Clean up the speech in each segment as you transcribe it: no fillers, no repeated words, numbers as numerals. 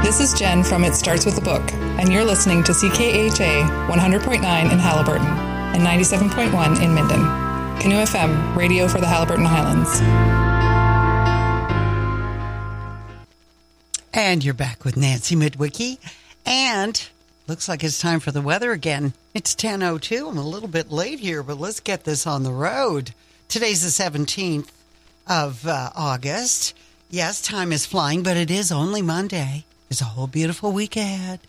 This is Jen from It Starts With a Book, and you're listening to CKHA 100.9 in Haliburton and 97.1 in Minden. Canoe FM, radio for the Haliburton Highlands. And you're back with Nancy Midwicki, and looks like it's time for the weather again. It's 10:02. I'm a little bit late here, but let's get this on the road. Today's the 17th of August. Yes, time is flying, but it is only Monday. There's a whole beautiful week ahead.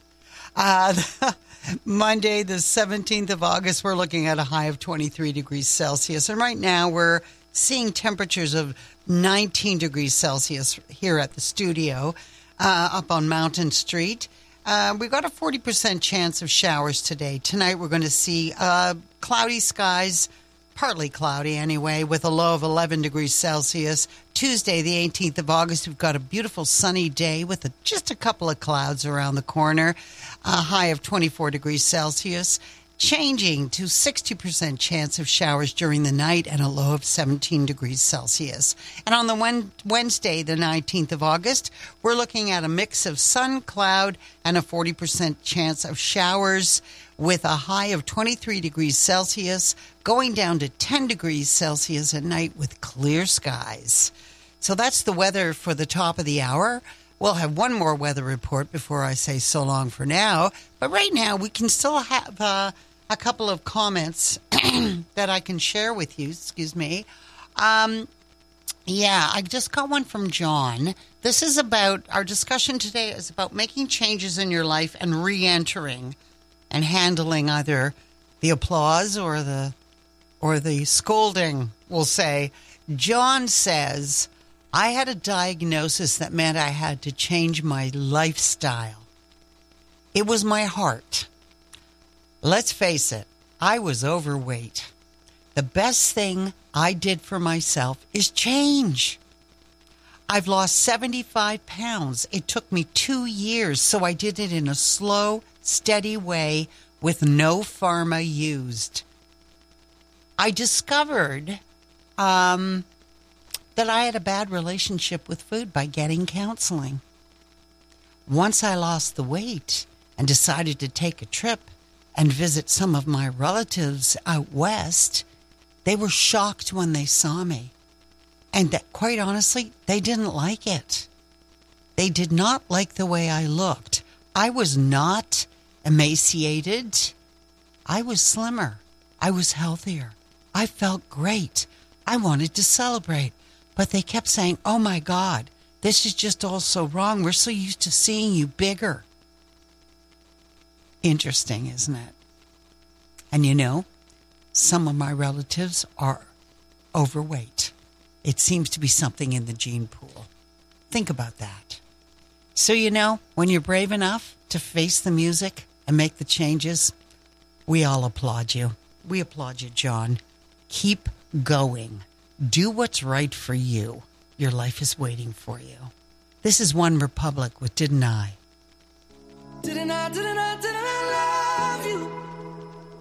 Monday, the 17th of August, we're looking at a high of 23 degrees Celsius. And right now we're seeing temperatures of 19 degrees Celsius here at the studio up on Mountain Street. We've got a 40% chance of showers today. Tonight we're going to see cloudy skies, partly cloudy anyway, with a low of 11 degrees Celsius. Tuesday, the 18th of August, we've got a beautiful sunny day with just a couple of clouds around the corner. A high of 24 degrees Celsius, changing to 60% chance of showers during the night and a low of 17 degrees Celsius. And on the Wednesday, the 19th of August, we're looking at a mix of sun, cloud, and a 40% chance of showers with a high of 23 degrees Celsius, going down to 10 degrees Celsius at night with clear skies. So that's the weather for the top of the hour. We'll have one more weather report before I say so long for now. But right now, we can still have a couple of comments that I can share with you. Excuse me. I just got one from John. This is about, our discussion today is about making changes in your life and re-entering and handling either the applause or the scolding, we'll say. John says, I had a diagnosis that meant I had to change my lifestyle. It was my heart. Let's face it, I was overweight. The best thing I did for myself is change. I've lost 75 pounds. It took me 2 years, so I did it in a slow, steady way with no pharma used. I discovered that I had a bad relationship with food by getting counseling. Once I lost the weight and decided to take a trip and visit some of my relatives out west, they were shocked when they saw me. And that, quite honestly, they didn't like it. They did not like the way I looked. I was not emaciated. I was slimmer. I was healthier. I felt great. I wanted to celebrate. But they kept saying, oh my God, this is just all so wrong. We're so used to seeing you bigger. Interesting, isn't it? And you know, some of my relatives are overweight. It seems to be something in the gene pool. Think about that. So you know, when you're brave enough to face the music and make the changes, we all applaud you. We applaud you, John. Keep going. Do what's right for you. Your life is waiting for you. This is One Republic with Didn't I? Didn't I love you?